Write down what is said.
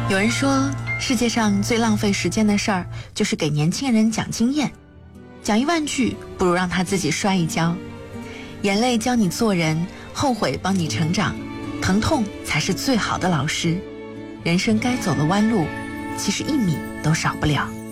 有人说，世界上最浪费时间的事儿，就是给年轻人讲经验。讲1万句，不如让他自己摔一跤。眼泪教你做人，后悔帮你成长，疼痛才是最好的老师。人生该走的弯路，其实1米都少不了。